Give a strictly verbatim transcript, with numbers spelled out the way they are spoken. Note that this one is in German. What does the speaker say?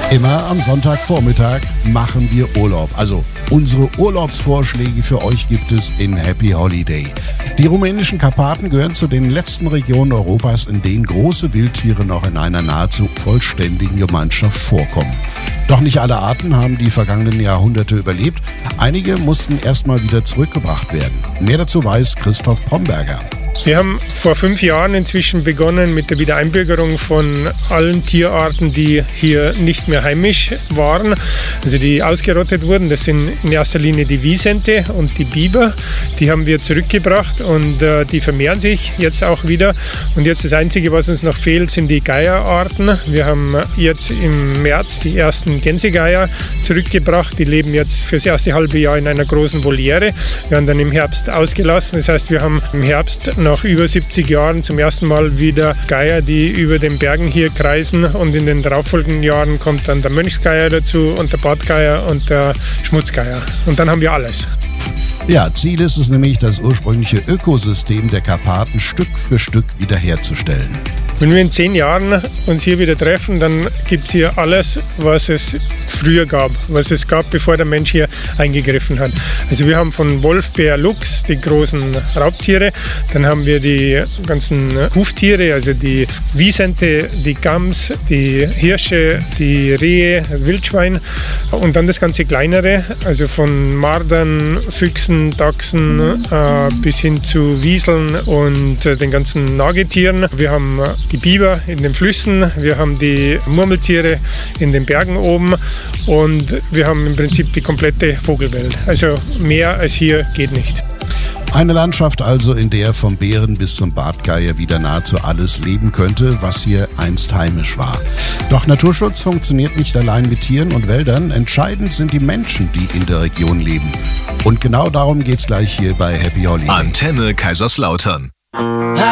Immer am Sonntagvormittag machen wir Urlaub. Also unsere Urlaubsvorschläge für euch gibt es in Happy Holiday. Die rumänischen Karpaten gehören zu den letzten Regionen Europas, in denen große Wildtiere noch in einer nahezu vollständigen Gemeinschaft vorkommen. Doch nicht alle Arten haben die vergangenen Jahrhunderte überlebt. Einige mussten erstmal wieder zurückgebracht werden. Mehr dazu weiß Christoph Bromberger. Wir haben vor fünf Jahren inzwischen begonnen mit der Wiedereinbürgerung von allen Tierarten, die hier nicht mehr heimisch waren, also die ausgerottet wurden. Das sind in erster Linie die Wisente und die Biber. Die haben wir zurückgebracht und äh, die vermehren sich jetzt auch wieder. Und jetzt das Einzige, was uns noch fehlt, sind die Geierarten. Wir haben jetzt im März die ersten Gänsegeier zurückgebracht. Die leben jetzt fürs erste halbe Jahr in einer großen Voliere. Wir haben dann im Herbst ausgelassen. Das heißt, wir haben im Herbst nach über siebzig Jahren zum ersten Mal wieder Geier, die über den Bergen hier kreisen, und in den darauffolgenden Jahren kommt dann der Mönchsgeier dazu und der Bartgeier und der Schmutzgeier. Und dann haben wir alles. Ja, Ziel ist es nämlich, das ursprüngliche Ökosystem der Karpaten Stück für Stück wiederherzustellen. Wenn wir in zehn Jahren uns hier wieder treffen, dann gibt es hier alles, was es früher gab, was es gab, bevor der Mensch hier eingegriffen hat. Also wir haben von Wolf, Bär, Luchs die großen Raubtiere, dann haben wir die ganzen Huftiere, also die Wisente, die Gams, die Hirsche, die Rehe, Wildschwein, und dann das ganze Kleinere, also von Mardern, Füchsen, Dachsen äh, bis hin zu Wieseln und äh, den ganzen Nagetieren. Wir haben die Biber in den Flüssen, wir haben die Murmeltiere in den Bergen oben und wir haben im Prinzip die komplette Vogelwelt. Also mehr als hier geht nicht. Eine Landschaft also, in der vom Bären bis zum Bartgeier wieder nahezu alles leben könnte, was hier einst heimisch war. Doch Naturschutz funktioniert nicht allein mit Tieren und Wäldern. Entscheidend sind die Menschen, die in der Region leben. Und genau darum geht's gleich hier bei Happy Holiday. Antenne Kaiserslautern.